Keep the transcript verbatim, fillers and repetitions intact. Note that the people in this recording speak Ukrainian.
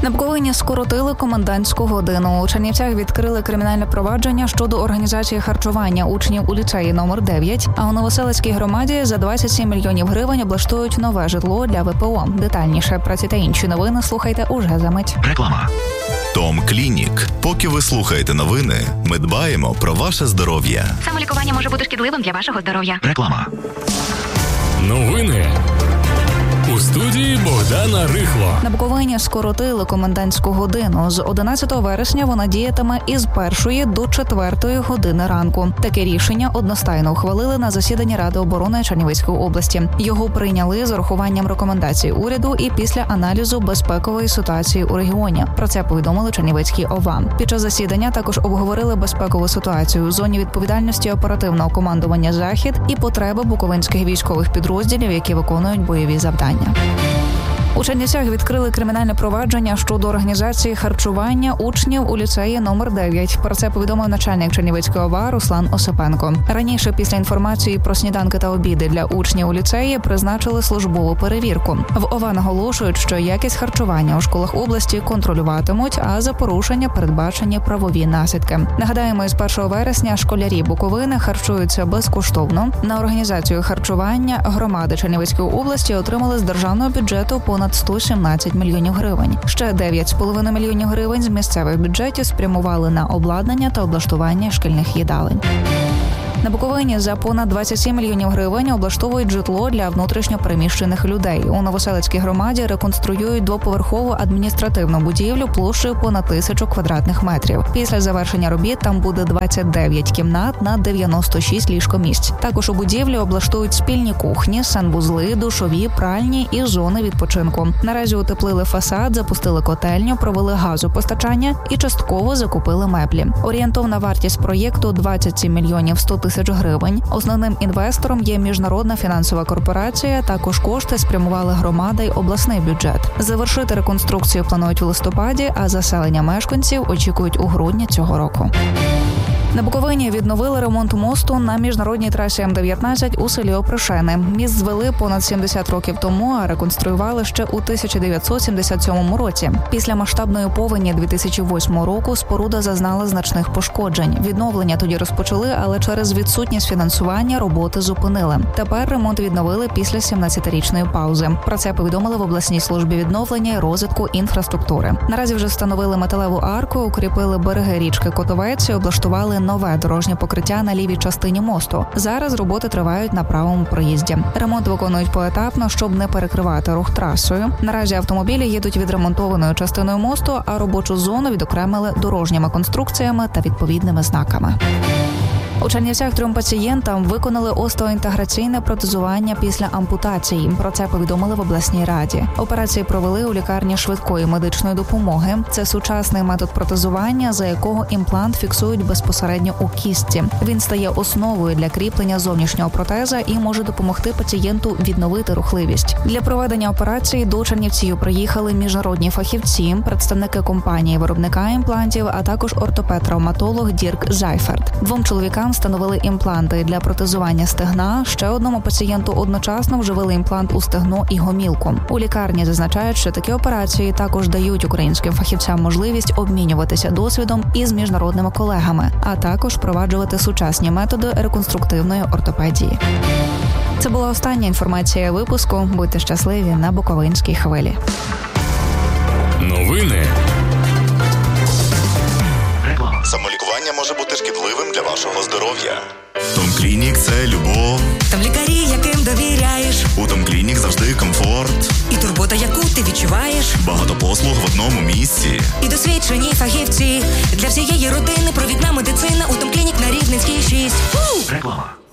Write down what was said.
На Буковині скоротили комендантську годину. У Чернівцях відкрили кримінальне провадження щодо організації харчування учнів у ліцеї номер дев'ять, а у Новоселицькій громаді за двадцять сім мільйонів гривень облаштують нове житло для ВПО. Детальніше про ці та інші новини слухайте уже за мить. Реклама. Том Клінік. Поки ви слухаєте новини, ми дбаємо про ваше здоров'я. Самолікування може бути шкідливим для вашого здоров'я. Реклама. Новини. У студії Богдана Рихло. На Буковині скоротили комендантську годину. З одинадцятого вересня вона діятиме із першої до четвертої години ранку. Таке рішення одностайно ухвалили на засіданні Ради оборони Чернівецької області. Його прийняли з урахуванням рекомендацій уряду і після аналізу безпекової ситуації у регіоні. Про це повідомили Чернівецькій ОВА. Під час засідання також обговорили безпекову ситуацію у зоні відповідальності оперативного командування «Захід» і потреби буковинських військових підрозділів, які виконують бойові завдання. У Чернівцях відкрили кримінальне провадження щодо організації харчування учнів у ліцеї номер дев'ять. Про це повідомив начальник Чернівецької ОВА Руслан Осипенко. Раніше, після інформації про сніданки та обіди для учнів у ліцеї, призначили службову перевірку. В ОВА наголошують, що якість харчування у школах області контролюватимуть, а за порушення передбачені правові наслідки. Нагадаємо, із першого вересня школярі Буковини харчуються безкоштовно. На організацію харчування громади Чернівецької області отримали з державного бюджету понад сто сімнадцять мільйонів гривень. Ще дев'ять з половиною мільйонів гривень з місцевих бюджетів спрямували на обладнання та облаштування шкільних їдалень. На Буковині за понад двадцять сім мільйонів гривень облаштовують житло для внутрішньопереміщених людей. У Новоселицькій громаді реконструюють двоповерхову адміністративну будівлю площею понад тисячу квадратних метрів. Після завершення робіт там буде двадцять дев'ять кімнат на дев'яносто шість ліжкомісць. Також у будівлі облаштують спільні кухні, санвузли, душові, пральні і зони відпочинку. Наразі утеплили фасад, запустили котельню, провели газопостачання і частково закупили меблі. Орієнтовна вартість проєкту – двадцять сім мільйонів сто тисяч гривень. Основним інвестором є міжнародна фінансова корпорація. Також кошти спрямували громада й обласний бюджет. Завершити реконструкцію планують у листопаді, а заселення мешканців очікують у грудні цього року. На Буковині відновили ремонт мосту на міжнародній трасі М дев'ятнадцять у селі Опришени. Міст звели понад сімдесят років тому, а реконструювали ще у тисяча дев'ятсот сімдесят сьомому році. Після масштабної повені дві тисячі восьмого року споруда зазнала значних пошкоджень. Відновлення тоді розпочали, але через відсутність фінансування роботи зупинили. Тепер ремонт відновили після сімнадцятирічної паузи. Про це повідомили в обласній службі відновлення і розвитку інфраструктури. Наразі вже встановили металеву арку, укріпили береги річки Котовець і облаштували нове дорожнє покриття на лівій частині мосту. Зараз роботи тривають на правому проїзді. Ремонт виконують поетапно, щоб не перекривати рух трасою. Наразі автомобілі їдуть відремонтованою частиною мосту, а робочу зону відокремили дорожніми конструкціями та відповідними знаками. У Чернівцях трьом пацієнтам виконали остеоінтеграційне протезування після ампутації. Про це повідомили в обласній раді. Операції провели у лікарні швидкої медичної допомоги. Це сучасний метод протезування, за якого імплант фіксують безпосередньо у кістці. Він стає основою для кріплення зовнішнього протеза і може допомогти пацієнту відновити рухливість. Для проведення операції до Чернівців приїхали міжнародні фахівці, представники компанії-виробника імплантів, а також ортопед-травматолог Дірк Зайферт. Двом чоловікам встановили імпланти для протезування стегна. Ще одному пацієнту одночасно вживили імплант у стегно і гомілку. У лікарні зазначають, що такі операції також дають українським фахівцям можливість обмінюватися досвідом із міжнародними колегами, а також впроваджувати сучасні методи реконструктивної ортопедії. Це була остання інформація випуску. Будьте щасливі на Буковинській хвилі. Новини. Самолікування може бути шкідливим для вашого здоров'я. Том Клінік – це любов. Там лікарі, яким довіряєш. У Том Клінік завжди комфорт. І турбота, яку ти відчуваєш. Багато послуг в одному місці. І досвідчені фахівці. Для всієї родини провідна медицина. У Том Клінік на Рівненській шість. Реклама.